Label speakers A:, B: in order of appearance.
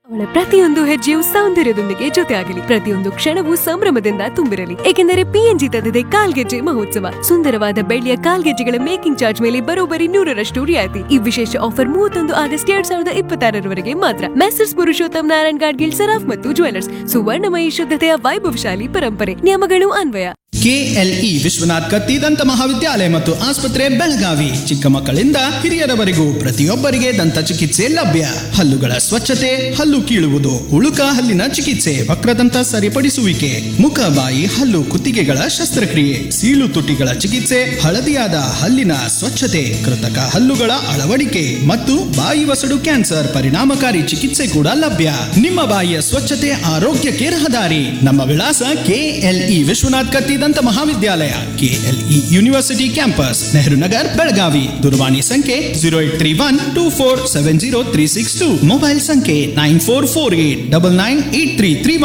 A: ಅವಳ ಪ್ರತಿಯೊಂದು ಹೆಜ್ಜೆಯು ಸೌಂದರ್ಯದೊಂದಿಗೆ ಜೊತೆಯಾಗಲಿ, ಪ್ರತಿಯೊಂದು ಕ್ಷಣವೂ ಸಂಭ್ರಮದಿಂದ ತುಂಬಿರಲಿ. ಏಕೆಂದರೆ PNG ತಂದಿದೆ ಕಾಲ್ಗೆಜ್ಜೆ ಮಹೋತ್ಸವ. ಸುಂದರವಾದ ಬೆಳ್ಳಿಯ ಕಾಲ್ಗೆಜ್ಜೆಗಳ ಮೇಕಿಂಗ್ ಚಾರ್ಜ್ ಮೇಲೆ ಬರೋಬ್ಬರಿ 100% ರಿಯಾಯಿತಿ. ಈ ವಿಶೇಷ ಆಫರ್ 31 ಆಗಸ್ಟ್ 2026 ಮಾತ್ರ. ಮೆಸರ್ಸ್ ಪುರುಷೋತ್ತಮ್ ನಾರಾಯಣ್ ಗಾಡ್ಗಿಲ್ ಸರಾಫ್ ಮತ್ತು ಜ್ಯುವೆಲರ್ಸ್. ಸುವರ್ಣಮಯಿ ಶುದ್ಧತೆಯ ವೈಭವಶಾಲಿ ಪರಂಪರೆ. ನಿಯಮಗಳು ಅನ್ವಯ.
B: KLE ವಿಶ್ವನಾಥ್ ಕತ್ತಿ ದಂತ ಮಹಾವಿದ್ಯಾಲಯ ಮತ್ತು ಆಸ್ಪತ್ರೆ ಬೆಳಗಾವಿ. ಚಿಕ್ಕ ಮಕ್ಕಳಿಂದ ಹಿರಿಯರವರೆಗೂ ಪ್ರತಿಯೊಬ್ಬರಿಗೆ ದಂತ ಚಿಕಿತ್ಸೆ ಲಭ್ಯ. ಹಲ್ಲುಗಳ ಸ್ವಚ್ಛತೆ, ಹಲ್ಲು ಕೀಳುವುದು, ಉಳುಕ ಹಲ್ಲಿನ ಚಿಕಿತ್ಸೆ, ವಕ್ರದಂತ ಸರಿಪಡಿಸುವಿಕೆ, ಮುಖ ಬಾಯಿ ಹಲ್ಲು ಕುತ್ತಿಗೆಗಳ ಶಸ್ತ್ರಕ್ರಿಯೆ, ಸೀಳು ತುಟಿಗಳ ಚಿಕಿತ್ಸೆ, ಹಳದಿಯಾದ ಹಲ್ಲಿನ ಸ್ವಚ್ಛತೆ, ಕೃತಕ ಹಲ್ಲುಗಳ ಅಳವಡಿಕೆ ಮತ್ತು ಬಾಯಿ ವಸಡು ಕ್ಯಾನ್ಸರ್ ಪರಿಣಾಮಕಾರಿ ಚಿಕಿತ್ಸೆ ಕೂಡ ಲಭ್ಯ. ನಿಮ್ಮ ಬಾಯಿಯ ಸ್ವಚ್ಛತೆ ಆರೋಗ್ಯಕ್ಕೆ ರಹದಾರಿ. ನಮ್ಮ ವಿಳಾಸ KLE ವಿಶ್ವನಾಥ್ ಕತ್ತಿ ದಂತ ಮಹಾವಿದ್ಯಾಲಯ, KLE university campus, Nehru Nagar, Belagavi. ದೂರವಾಣಿ ಸಂಖ್ಯೆ 08312470 362. ಮೊಬೈಲ್ ಸಂಖ್ಯೆ 9448998331.